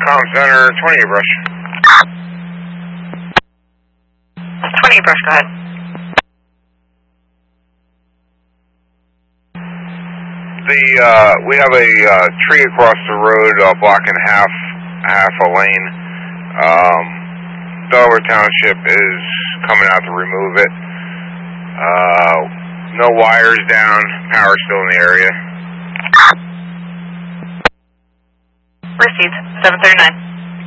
Comm Center, 28 Brush. 28 Brush, go ahead. We have a tree across the road blocking half a lane. Delaware Township is coming out to remove it. No wires down, power still in the area. Received, 739.